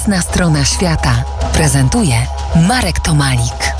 Jasna strona świata prezentuje Marek Tomalik.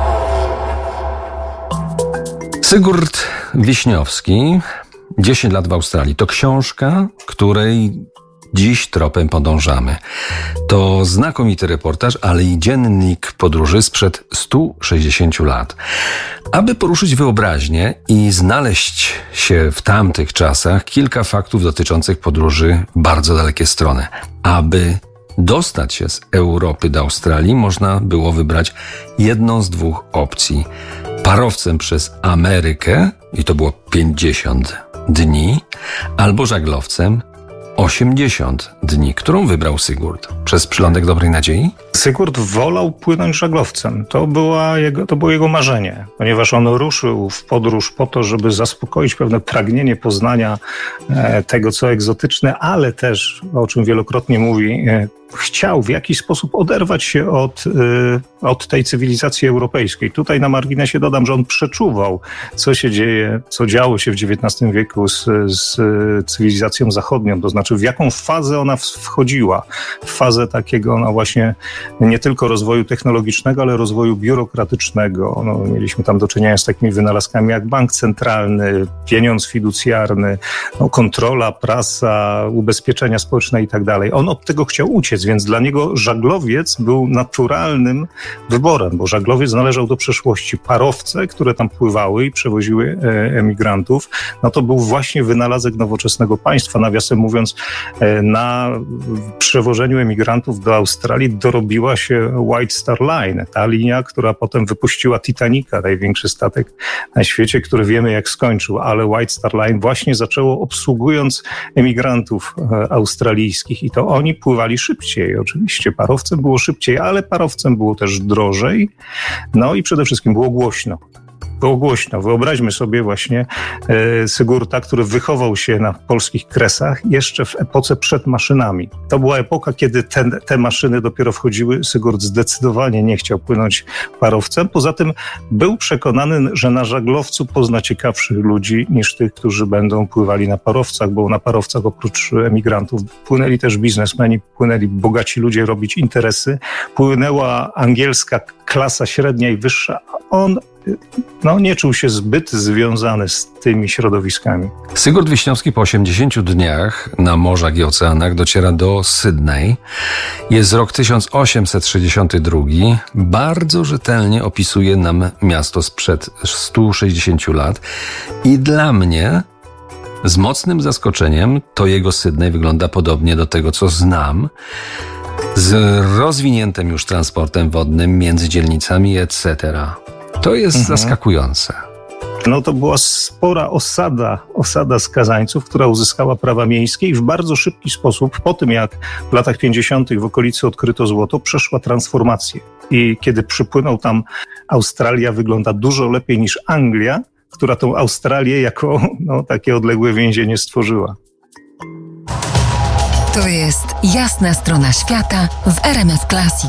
Sigurd Wiśniowski, 10 lat w Australii. To książka, której dziś tropem podążamy. To znakomity reportaż, ale i dziennik podróży sprzed 160 lat. Aby poruszyć wyobraźnię i znaleźć się w tamtych czasach, kilka faktów dotyczących podróży w bardzo dalekie strony. Aby dostać się z Europy do Australii, można było wybrać jedną z dwóch opcji. Parowcem przez Amerykę, i to było 50 dni, albo żaglowcem 80 dni. Którą wybrał Sigurd? Przez przylądek Dobrej Nadziei? Sigurd wolał płynąć żaglowcem. To było jego marzenie, ponieważ on ruszył w podróż po to, żeby zaspokoić pewne pragnienie poznania tego, co egzotyczne, ale też, o czym wielokrotnie mówi, chciał w jakiś sposób oderwać się od tej cywilizacji europejskiej. Tutaj na marginesie dodam, że on przeczuwał, co się dzieje, co działo się w XIX wieku z cywilizacją zachodnią, to znaczy w jaką fazę ona wchodziła. W fazę takiego właśnie nie tylko rozwoju technologicznego, ale rozwoju biurokratycznego. Mieliśmy tam do czynienia z takimi wynalazkami jak bank centralny, pieniądz fiducjarny, kontrola, prasa, ubezpieczenia społeczne i tak dalej. On od tego chciał uciec, więc dla niego żaglowiec był naturalnym wyborem, bo żaglowiec należał do przeszłości. Parowce, które tam pływały i przewoziły emigrantów, to był właśnie wynalazek nowoczesnego państwa. Nawiasem mówiąc, na przewożeniu emigrantów do Australii dorobiła się White Star Line, ta linia, która potem wypuściła Titanica, największy statek na świecie, który wiemy jak skończył, ale White Star Line właśnie zaczęło obsługując emigrantów australijskich i to oni pływali szybciej. Oczywiście parowcem było szybciej, ale parowcem było też drożej. I przede wszystkim było głośno. Było głośno. Wyobraźmy sobie właśnie Sigurda, który wychował się na polskich Kresach jeszcze w epoce przed maszynami. To była epoka, kiedy te maszyny dopiero wchodziły. Sigurd zdecydowanie nie chciał płynąć parowcem. Poza tym był przekonany, że na żaglowcu pozna ciekawszych ludzi niż tych, którzy będą pływali na parowcach, bo na parowcach oprócz emigrantów płynęli też biznesmeni, płynęli bogaci ludzie robić interesy. Płynęła angielska klasa średnia i wyższa. On nie czuł się zbyt związany z tymi środowiskami. Sigurd Wiśniowski po 80 dniach na morzach i oceanach dociera do Sydney. Jest rok 1862. Bardzo rzetelnie opisuje nam miasto sprzed 160 lat. I dla mnie z mocnym zaskoczeniem to jego Sydney wygląda podobnie do tego, co znam, z rozwiniętym już transportem wodnym między dzielnicami, etc. To jest zaskakujące. To była spora osada skazańców, która uzyskała prawa miejskie i w bardzo szybki sposób, po tym jak w latach 50. w okolicy odkryto złoto, przeszła transformację. I kiedy przypłynął tam, Australia wygląda dużo lepiej niż Anglia, która tą Australię jako takie odległe więzienie stworzyła. To jest Jasna strona świata w RMF Classic.